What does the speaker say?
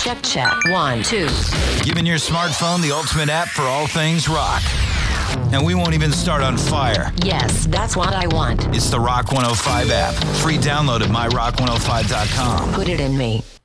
Check. 1, 2. Giving your smartphone the ultimate app for all things rock. And we won't even start on fire. Yes, that's what I want. It's the Rock 105 app. Free download at myrock105.com. Put it in me.